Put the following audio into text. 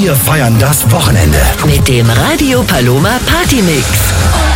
Wir feiern das Wochenende Mit dem Radio Paloma Party Mix.